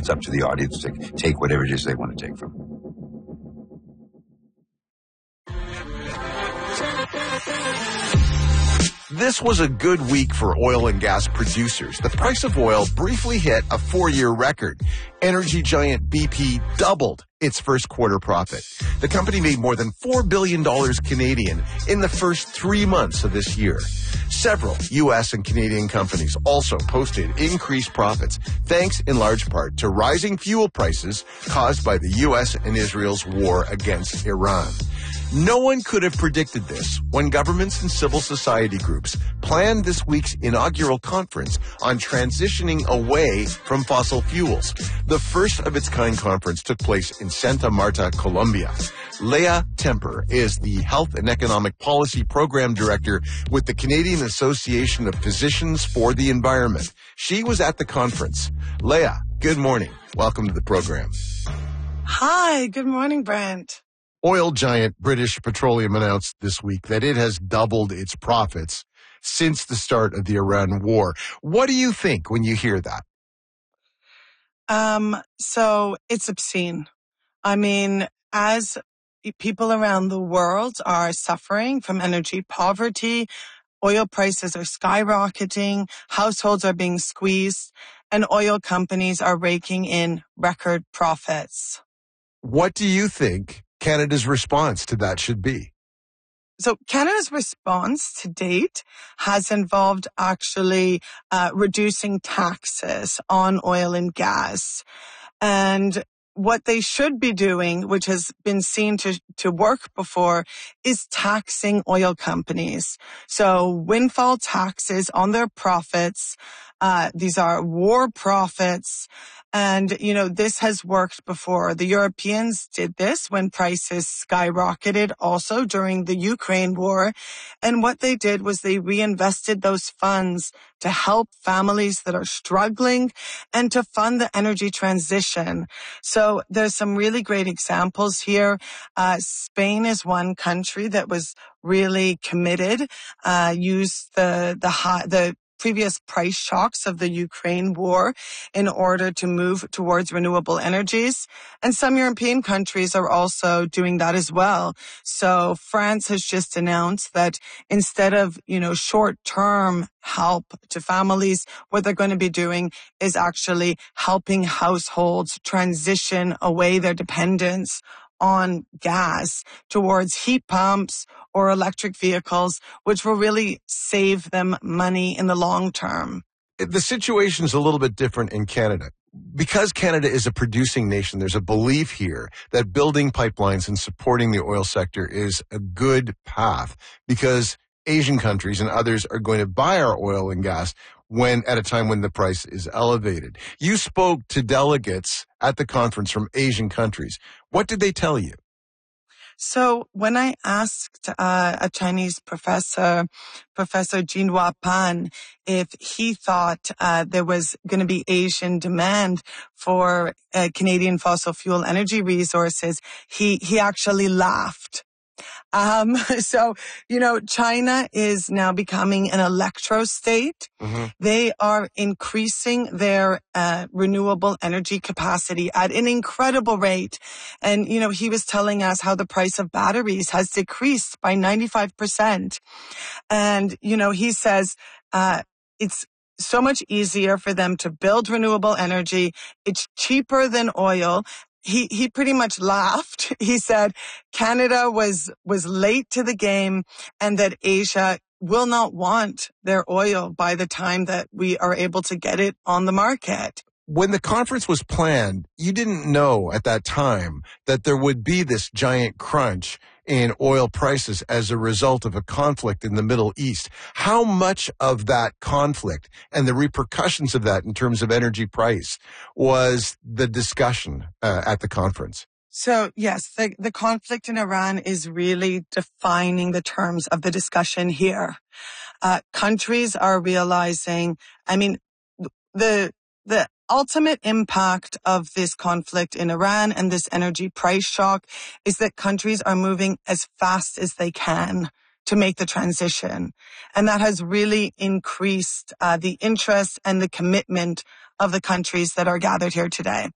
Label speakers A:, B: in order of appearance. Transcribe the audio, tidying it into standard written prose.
A: it's up to the audience to take whatever it is they want to take from it.
B: This was a good week for oil and gas producers. The price of oil briefly hit a 4-year record. Energy giant BP doubled its first quarter profit. The company made more than $4 billion Canadian in the first 3 months of this year. Several U.S. and Canadian companies also posted increased profits, thanks in large part to rising fuel prices caused by the U.S. and Israel's war against Iran. No one could have predicted this when governments and civil society groups planned this week's inaugural conference on transitioning away from fossil fuels. The first of its kind conference took place in Santa Marta, Colombia. Leah Temper is the Health and Economic Policy Program Director with the Canadian Association of Physicians for the Environment. She was at the conference. Leah, good morning. Welcome to the program.
C: Hi, good morning, Brent.
B: Oil giant British Petroleum announced this week that it has doubled its profits since the start of the Iran war. What do you think when you hear that?
C: So it's obscene. I mean, as people around the world are suffering from energy poverty, oil prices are skyrocketing, households are being squeezed, and oil companies are raking in record profits.
B: What do you think Canada's response to that should be?
C: So Canada's response to date has involved actually reducing taxes on oil and gas. And what they should be doing, which has been seen to work before, is taxing oil companies. So windfall taxes on their profits. These are war profits. And, this has worked before. The Europeans did this when prices skyrocketed also during the Ukraine war. And what they did was they reinvested those funds to help families that are struggling and to fund the energy transition. So there's some really great examples here. Spain is one country that was really committed, used the previous price shocks of the Ukraine war in order to move towards renewable energies. And some European countries are also doing that as well. So France has just announced that instead of, short-term help to families, what they're going to be doing is actually helping households transition away their dependence on gas towards heat pumps or electric vehicles, which will really save them money in the long term.
B: The situation is a little bit different in Canada. Because Canada is a producing nation, there's a belief here that building pipelines and supporting the oil sector is a good path because Asian countries and others are going to buy our oil and gas at a time when the price is elevated. You spoke to delegates at the conference from Asian countries. What did they tell you?
C: So when I asked a Chinese professor, Professor Jinhua Pan, if he thought there was going to be Asian demand for Canadian fossil fuel energy resources, he actually laughed. So, China is now becoming an electro state. Mm-hmm. They are increasing their renewable energy capacity at an incredible rate. And, he was telling us how the price of batteries has decreased by 95%. And, he says, it's so much easier for them to build renewable energy. It's cheaper than oil. He pretty much laughed. He said Canada was late to the game and that Asia will not want their oil by the time that we are able to get it on the market.
B: When the conference was planned, you didn't know at that time that there would be this giant crunch in oil prices as a result of a conflict in the Middle East. How much of that conflict and the repercussions of that in terms of energy price was the discussion at the conference?
C: So, yes, the conflict in Iran is really defining the terms of the discussion here. Countries are realizing, the ultimate impact of this conflict in Iran and this energy price shock is that countries are moving as fast as they can to make the transition. And that has really increased the interest and the commitment of the countries that are gathered here today.